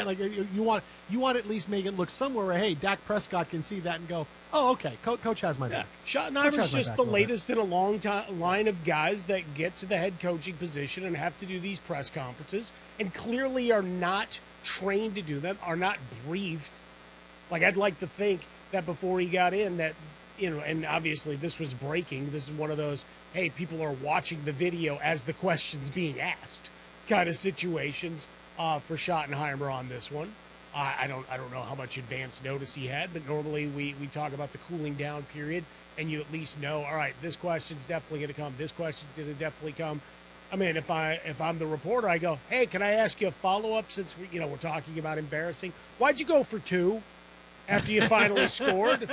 right? Like you want to at least make it look somewhere where, hey, Dak Prescott can see that and go, oh, okay, coach has my back. Schottenheimer's just the latest in a long line of guys that get to the head coaching position and have to do these press conferences and clearly are not trained to do them, are not briefed. Like, I'd like to think that before he got in that, and obviously this was breaking. This is one of those, hey, people are watching the video as the question's being asked kind of situations for Schottenheimer on this one. I don't know how much advance notice he had, but normally we talk about the cooling down period, and you at least know, all right, this question's definitely going to come. This question's going to definitely come. I mean, if I'm the reporter, I go, hey, can I ask you a follow-up since we're talking about embarrassing? Why'd you go for 2 after you finally scored?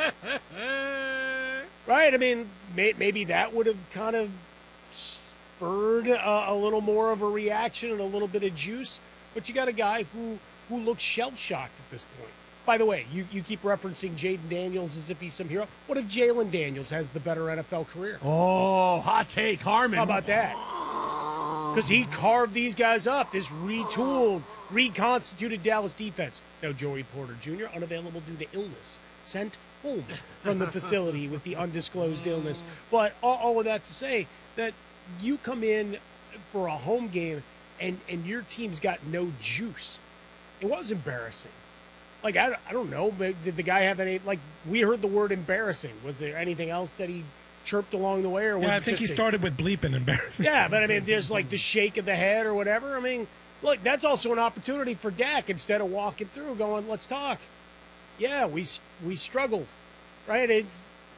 Right? I mean, maybe that would have kind of spurred a little more of a reaction and a little bit of juice. But you got a guy who looks shell-shocked at this point. By the way, you keep referencing Jaden Daniels as if he's some hero. What if Jalen Daniels has the better NFL career? Oh, hot take, Harmon. How about that? Because he carved these guys up, this retooled, reconstituted Dallas defense. Now, Joey Porter Jr., unavailable due to illness, sent home from the facility with the undisclosed illness. But all of that to say that you come in for a home game and your team's got no juice. It was embarrassing. Like, I don't know, but did the guy have any, like, we heard the word embarrassing. Was there anything else that he chirped along the way? Or was I think he started with bleeping embarrassing. Yeah, but I mean, there's like the shake of the head or whatever. I mean, look, that's also an opportunity for Dak instead of walking through going, let's talk. Yeah, we struggled, right? It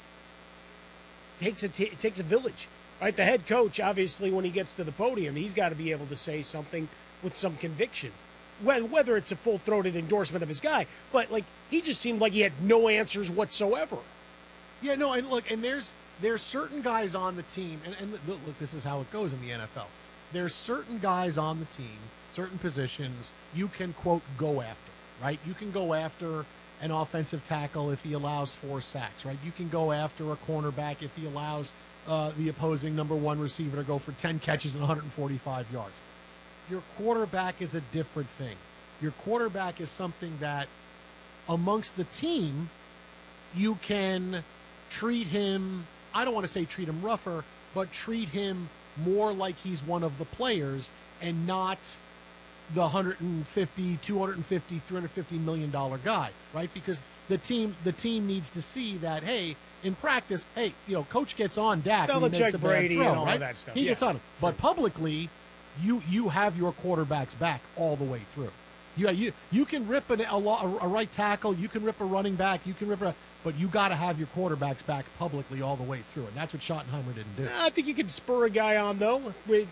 takes a village, right? The head coach, obviously, when he gets to the podium, he's got to be able to say something with some conviction. Whether it's a full-throated endorsement of his guy, but like he just seemed like he had no answers whatsoever. Yeah, no, and look, and there's certain guys on the team, and look, this is how it goes in the NFL. There's certain guys on the team, certain positions you can, quote, go after, right? You can go after an offensive tackle if he allows 4 sacks, right? You can go after a cornerback if he allows the opposing number 1 receiver to go for 10 catches and 145 yards. Your quarterback is a different thing. Your quarterback is something that amongst the team, you can treat him, I don't want to say treat him rougher, but treat him more like he's one of the players and not the $150, $250, $350 million guy, right? Because the team needs to see that, hey, in practice, hey, coach gets on Dak and he makes a Brady bad throw, and all right? of that stuff. He gets on him. But publicly, you have your quarterback's back all the way through. You can rip a right tackle, you can rip a running back, but you got to have your quarterback's back publicly all the way through, and that's what Schottenheimer didn't do. I think you can spur a guy on though. Do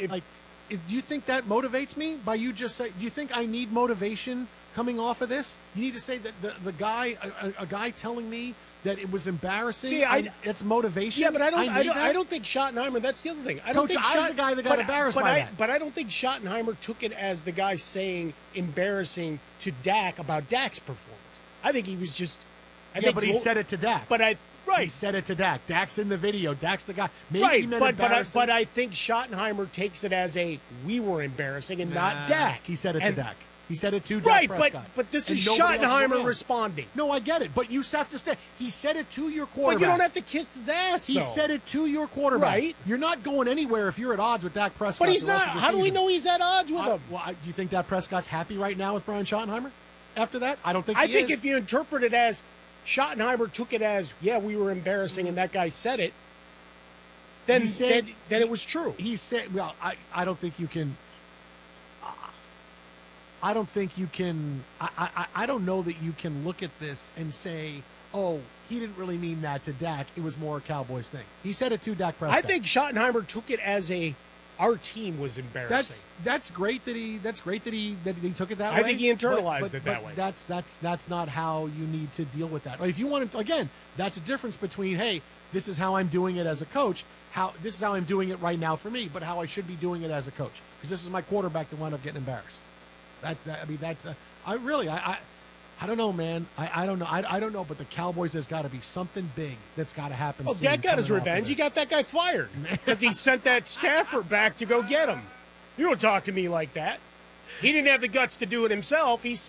you think that motivates me? By you just say, do you think I need motivation coming off of this? You need to say that the guy, a guy telling me that it was embarrassing. See, it's motivation. Yeah, but I don't think Schottenheimer. That's the other thing. I was the guy that got embarrassed by that. But I don't think Schottenheimer took it as the guy saying embarrassing to Dak about Dak's performance. I think he was just. But he said it to Dak. He said it to Dak. Dak's in the video. Dak's the guy. Maybe he meant embarrassing. But I think Schottenheimer takes it as we were embarrassing and not Dak. He said it to Dak. He said it to Dak Prescott. But this is Schottenheimer responding. No, I get it. But you have to stay. He said it to your quarterback. But you don't have to kiss his ass, though. He said it to your quarterback. Right. You're not going anywhere if you're at odds with Dak Prescott. But he's not. How do we know he's at odds with him? Do you think Dak Prescott's happy right now with Brian Schottenheimer after that? I don't think I think if you interpret it as Schottenheimer took it as, we were embarrassing and that guy said it, then it was true. He said, well, I don't think you can. I don't think you can. I don't know that you can look at this and say, oh, he didn't really mean that to Dak. It was more a Cowboys thing. He said it to Dak Prescott. I think Schottenheimer took it as our team was embarrassing. That's great that he took it that way. I think he internalized it that way. That's not how you need to deal with that. If you want to, again, that's a difference between, hey, this is how I'm doing it as a coach. This is how I'm doing it right now for me, but how I should be doing it as a coach. Because this is my quarterback that wound up getting embarrassed. I don't know, man. I don't know. I don't know, but the Cowboys, there's got to be something big that's got to happen. Oh, Dak got his revenge. He got that guy fired because he sent that Stafford back to go get him. You don't talk to me like that. He didn't have the guts to do it himself. He